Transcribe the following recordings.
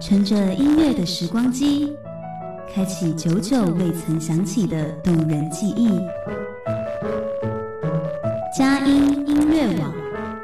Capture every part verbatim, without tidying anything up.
乘着音乐的时光机，开启久久未曾响起的动人记忆。佳音音乐网。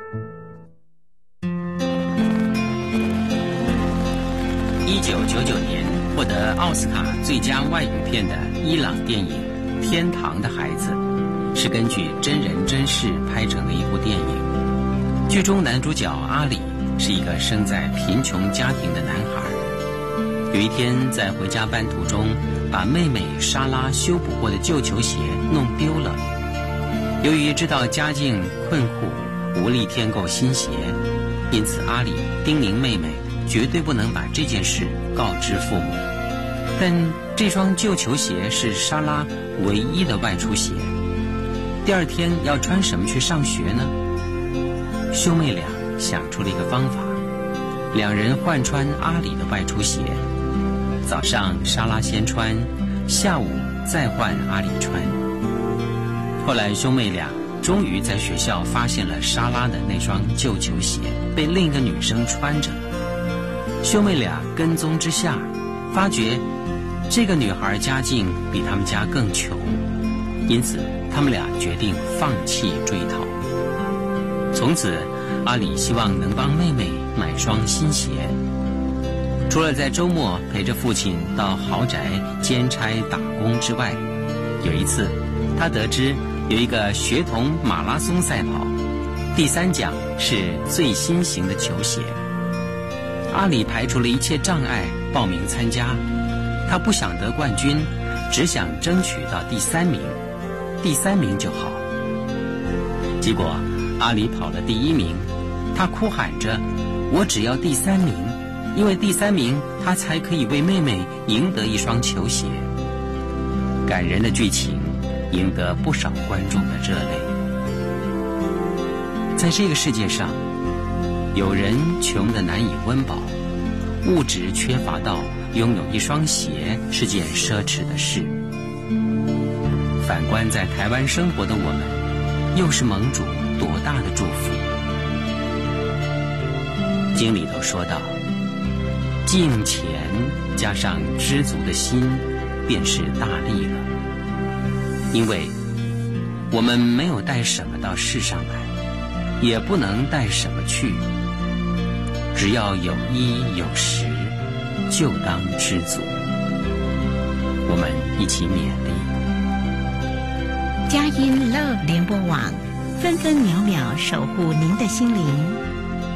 一九九九年获得奥斯卡最佳外语片的伊朗电影《天堂的孩子》，是根据真人真事拍成的一部电影。剧中男主角阿里是一个生在贫穷家庭的男孩，有一天在回家班途中，把妹妹莎拉修补过的旧球鞋弄丢了。由于知道家境困苦，无力添购新鞋，因此阿里叮咛妹妹绝对不能把这件事告知父母。但这双旧球鞋是莎拉唯一的外出鞋，第二天要穿什么去上学呢？兄妹俩想出了一个方法，两人换穿阿里的外出鞋，早上莎拉先穿，下午再换阿里穿。后来兄妹俩终于在学校发现了莎拉的那双旧球鞋被另一个女生穿着。兄妹俩跟踪之下，发觉这个女孩家境比他们家更穷，因此他们俩决定放弃追讨。从此阿里希望能帮妹妹买双新鞋，除了在周末陪着父亲到豪宅兼差打工之外，有一次他得知有一个学童马拉松赛跑，第三奖是最新型的球鞋。阿里排除了一切障碍报名参加，他不想得冠军，只想争取到第三名，第三名就好。结果阿里跑了第一名，他哭喊着我只要第三名，因为第三名他才可以为妹妹赢得一双球鞋。感人的剧情赢得不少观众的热泪。在这个世界上，有人穷得难以温饱，物质缺乏到拥有一双鞋是件奢侈的事。反观在台湾生活的我们，又是盟主多大的祝福。经里头说到，敬钱加上知足的心，便是大利了。因为我们没有带什么到世上来，也不能带什么去，只要有衣有食，就当知足。我们一起勉励。 佳音 Love 联播网，分分秒秒守护您的心灵。